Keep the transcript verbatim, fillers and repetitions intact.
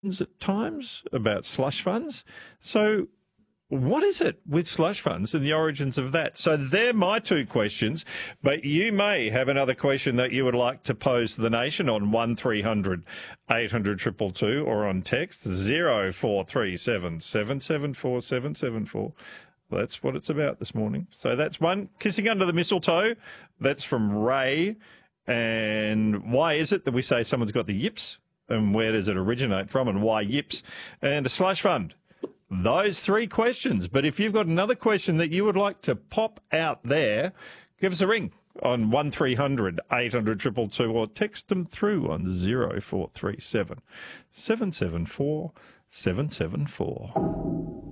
at times about slush funds. So what is it with slush funds and the origins of that? So they're my two questions, but you may have another question that you would like to pose to the nation on one three hundred eight hundred two two two or on text zero four three seven seven seven four seven seven four. That's what it's about this morning. So that's one. Kissing under the mistletoe. That's from Ray. And why is it that we say someone's got the yips? And where does it originate from and why yips? And a slush fund. Those three questions. But if you've got another question that you would like to pop out there, give us a ring on one three hundred eight hundred two two two or text them through on zero four three seven seven seven four seven seven four.